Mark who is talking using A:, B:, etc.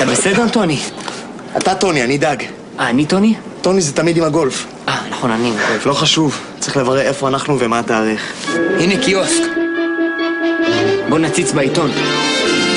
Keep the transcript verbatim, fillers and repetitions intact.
A: אתה בסדר, טוני?
B: אתה טוני, אני דג.
A: אה, אני טוני?
B: טוני זה תמיד עם הגולף.
A: אה, נכון, אני עם הגולף.
B: לא חשוב, צריך לברר איפה אנחנו ומה התאריך.
A: הנה קיוסק. בוא נציץ בעיתון.